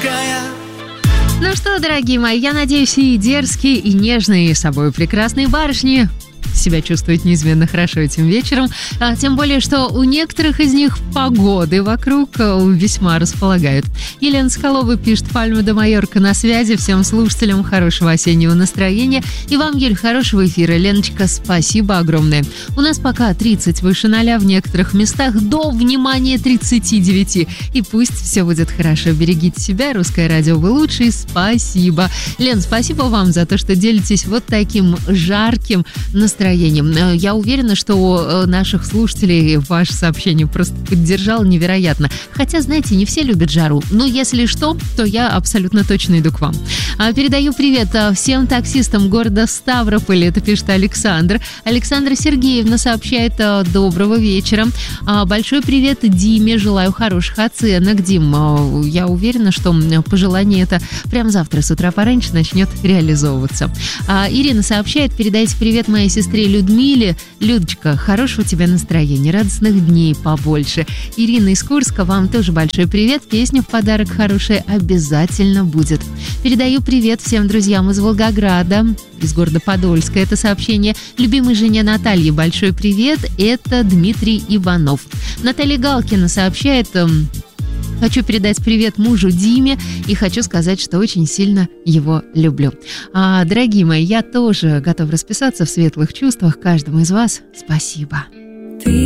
дерзкая. Ну что, дорогие мои, я надеюсь, и дерзкие, и нежные, и собой прекрасные барышни себя чувствуют неизменно хорошо этим вечером. Тем более, что у некоторых из них погоды вокруг весьма располагают. Елена Соколова пишет: Пальма де Майорка на связи. Всем слушателям хорошего осеннего настроения. И вам, Юль, хорошего эфира. Леночка, спасибо огромное. У нас пока 30 выше 0, в некоторых местах до, внимания, 39. И пусть все будет хорошо. Берегите себя. Русское радио, вы лучшие. Спасибо. Лен, спасибо вам за то, что делитесь вот таким жарким настроением. Я уверена, что наших слушателей ваше сообщение просто поддержало невероятно. Хотя, знаете, не все любят жару. Но если что, то я абсолютно точно иду к вам. Передаю привет всем таксистам города Ставрополь. Это пишет Александр. Александра Сергеевна сообщает: доброго вечера. Большой привет Диме. Желаю хороших оценок. Дим, я уверена, что пожелание это прямо завтра с утра пораньше начнет реализовываться. Ирина сообщает: передайте привет моей сестре Людмиле. Людочка, хорошего тебе настроения, радостных дней побольше. Ирина из Курска, вам тоже большой привет. Песня в подарок хорошая обязательно будет. Передаю привет всем друзьям из Волгограда, из города Подольска. Это сообщение любимой жене Натальи. Большой привет. Это Дмитрий Иванов. Наталья Галкина сообщает: хочу передать привет мужу Диме и хочу сказать, что очень сильно его люблю. Дорогие мои, я тоже готова расписаться в светлых чувствах каждому из вас. Спасибо.